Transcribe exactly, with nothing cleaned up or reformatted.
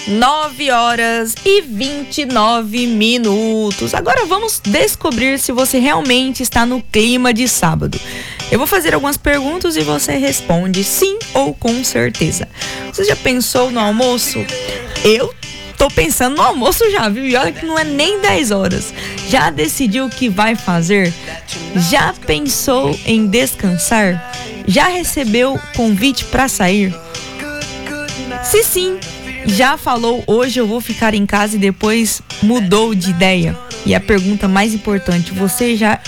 nove horas e vinte e nove minutos. Agora vamos descobrir se você realmente está no clima de sábado. Eu vou fazer algumas perguntas e você responde sim ou com certeza. Você já pensou no almoço? Eu tô pensando no almoço já, viu? E olha que não é nem dez horas. Já decidiu o que vai fazer? Já pensou em descansar? Já recebeu convite para sair? Se sim, já falou hoje eu vou ficar em casa e depois mudou de ideia? E a pergunta mais importante, você já